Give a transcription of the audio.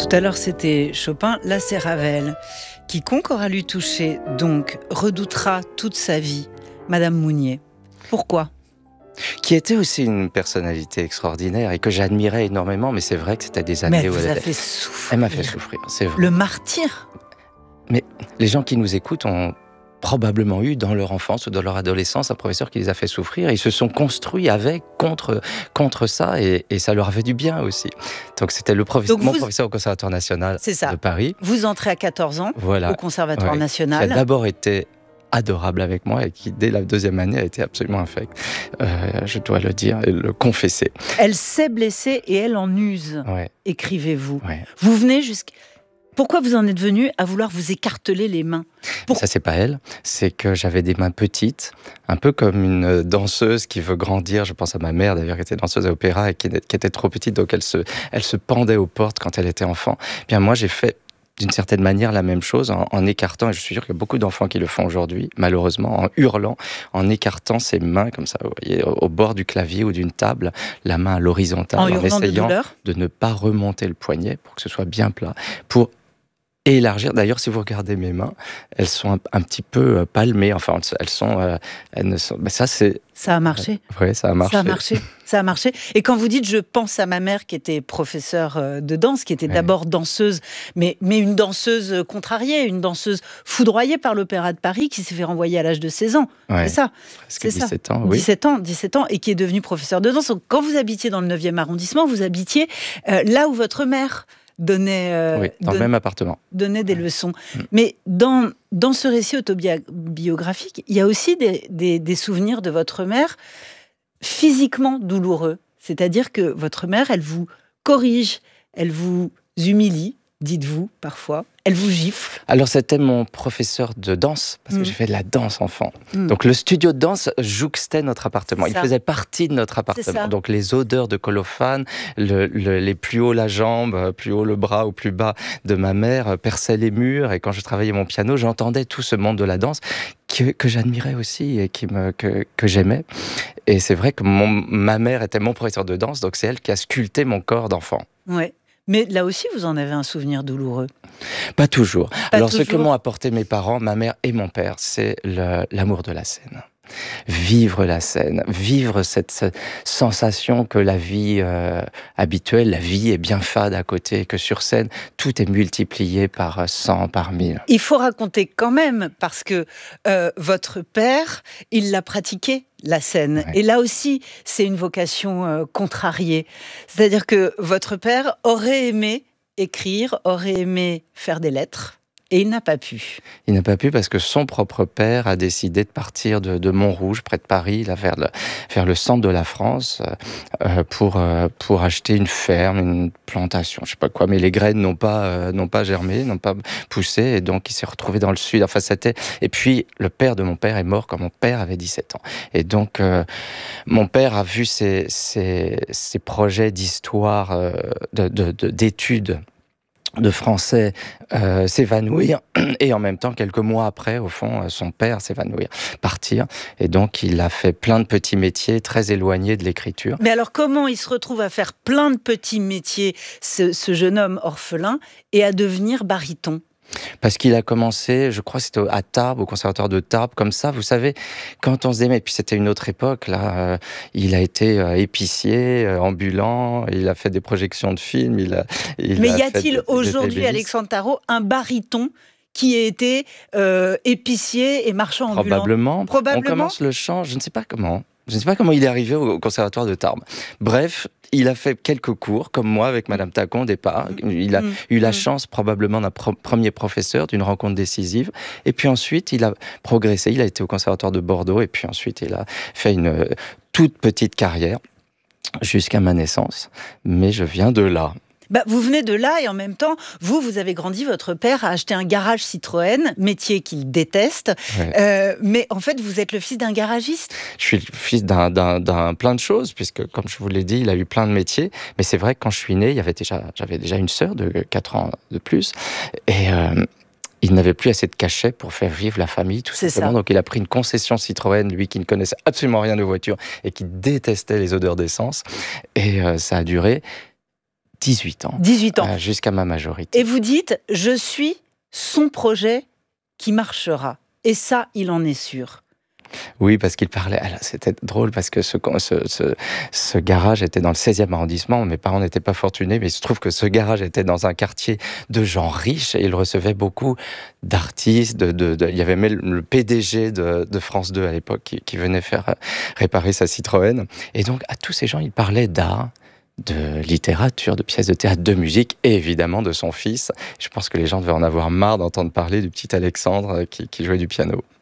Tout à l'heure, c'était Chopin, là c'est Ravel. Quiconque aura lu toucher, donc, redoutera toute sa vie Madame Mounier. Pourquoi ? Qui était aussi une personnalité extraordinaire et que j'admirais énormément, mais c'est vrai que c'était des années Mais où elle vous a fait souffrir. Elle m'a fait souffrir, c'est vrai. Le martyr. Mais les gens qui nous écoutent ont probablement eu dans leur enfance ou dans leur adolescence un professeur qui les a fait souffrir. Ils se sont construits contre ça et ça leur a fait du bien aussi. Donc c'était mon professeur au Conservatoire national de Paris. Vous entrez à 14 ans au Conservatoire national. Qui a d'abord été adorable avec moi et qui, dès la deuxième année, a été absolument infect. Je dois le dire et le confesser. Elle s'est blessée et elle en use, écrivez-vous. Ouais. Vous venez Pourquoi vous en êtes venu à vouloir vous écarteler les mains ? Ça, c'est pas elle. C'est que j'avais des mains petites, un peu comme une danseuse qui veut grandir. Je pense à ma mère, d'ailleurs, qui était danseuse à l'opéra et qui était trop petite, donc elle se pendait aux portes quand elle était enfant. Bien, moi, j'ai fait d'une certaine manière la même chose en écartant, et je suis sûr qu'il y a beaucoup d'enfants qui le font aujourd'hui, malheureusement, en hurlant, en écartant ses mains comme ça, vous voyez, au bord du clavier ou d'une table, la main à l'horizontale, en essayant de ne pas remonter le poignet pour que ce soit bien plat, pour élargir. D'ailleurs, si vous regardez mes mains, elles sont un petit peu palmées. Enfin, elles ne sont. Mais ça, c'est. Ça a marché. Oui, ça a marché. Ça a marché. Et quand vous dites, je pense à ma mère qui était professeure de danse, qui était d'abord danseuse, mais une danseuse contrariée, une danseuse foudroyée par l'Opéra de Paris, qui s'est fait renvoyer à l'âge de 16 ans. Ouais. C'est ça. Presque 17 ans, oui. 17 ans, et qui est devenue professeure de danse. Donc, quand vous habitiez dans le 9e arrondissement, vous habitiez là où votre mère donnait dans le même appartement. Donnait des leçons. Mais dans ce récit autobiographique, il y a aussi des souvenirs de votre mère physiquement douloureux. C'est-à-dire que votre mère, elle vous corrige, elle vous humilie, dites-vous parfois, elle vous gifle. Alors c'était mon professeur de danse, parce que j'ai fait de la danse enfant. Donc le studio de danse jouxtait notre appartement. Il faisait partie de notre appartement. Donc les odeurs de colophane, les plus haut la jambe, plus haut le bras ou plus bas de ma mère perçaient les murs. Et quand je travaillais mon piano, j'entendais tout ce monde de la danse que j'admirais aussi et que j'aimais. Et c'est vrai que ma mère était mon professeur de danse, donc c'est elle qui a sculpté mon corps d'enfant. Ouais. Mais là aussi, vous en avez un souvenir douloureux. Pas toujours. Alors, ce que m'ont apporté mes parents, ma mère et mon père, c'est l'amour de la scène. Vivre la scène, vivre cette sensation que la vie habituelle, la vie est bien fade à côté, que sur scène, tout est multiplié par 100, par 1000. Il faut raconter quand même, parce que votre père, il l'a pratiqué, la scène. Ouais. Et là aussi, c'est une vocation contrariée. C'est-à-dire que votre père aurait aimé écrire, aurait aimé faire des lettres. Et il n'a pas pu. Il n'a pas pu parce que son propre père a décidé de partir de Montrouge, près de Paris, là, vers le centre de la France, pour acheter une ferme, une plantation, je sais pas quoi. Mais les graines n'ont pas germé, n'ont pas poussé, et donc il s'est retrouvé dans le sud. Enfin, Et puis, le père de mon père est mort quand mon père avait 17 ans. Et donc, mon père a vu ses projets d'histoire, d'études de français s'évanouir, et en même temps, quelques mois après, au fond, son père s'évanouir, partir. Et donc, il a fait plein de petits métiers très éloignés de l'écriture. Mais alors, comment il se retrouve à faire plein de petits métiers, ce jeune homme orphelin, et à devenir baryton ? Parce qu'il a commencé, je crois que c'était à Tarbes, au conservatoire de Tarbes, comme ça, vous savez, quand on se dit, mais puis c'était une autre époque, là, il a été épicier, ambulant, il a fait des projections de films, mais y a-t-il aujourd'hui, Alexandre Tarot, un baryton qui a été épicier et marchand ambulant ? Probablement. On commence le chant, je ne sais pas comment. Je ne sais pas comment il est arrivé au conservatoire de Tarbes. Bref, il a fait quelques cours, comme moi, avec Madame Tacon au départ. Il a eu la chance, probablement, d'un premier professeur, d'une rencontre décisive. Et puis ensuite, il a progressé. Il a été au conservatoire de Bordeaux. Et puis ensuite, il a fait une toute petite carrière jusqu'à ma naissance. Mais je viens de là. Vous venez de là, et en même temps, vous avez grandi, votre père a acheté un garage Citroën, métier qu'il déteste, mais en fait, vous êtes le fils d'un garagiste. Je suis le fils d'un plein de choses, puisque, comme je vous l'ai dit, il a eu plein de métiers, mais c'est vrai que quand je suis né, j'avais déjà une sœur de 4 ans de plus, et il n'avait plus assez de cachets pour faire vivre la famille, tout simplement. Donc il a pris une concession Citroën, lui qui ne connaissait absolument rien de voiture, et qui détestait les odeurs d'essence, et ça a duré 18 ans. 18 ans. Jusqu'à ma majorité. Et vous dites, je suis son projet qui marchera. Et ça, il en est sûr. Oui, parce qu'il parlait... Alors, c'était drôle parce que ce garage était dans le 16e arrondissement. Mes parents n'étaient pas fortunés, mais il se trouve que ce garage était dans un quartier de gens riches et il recevait beaucoup d'artistes. Il y avait même le PDG de France 2 à l'époque qui venait faire réparer sa Citroën. Et donc, à tous ces gens, il parlait d'art, de littérature, de pièces de théâtre, de musique et évidemment de son fils. Je pense que les gens devaient en avoir marre d'entendre parler du petit Alexandre qui jouait du piano.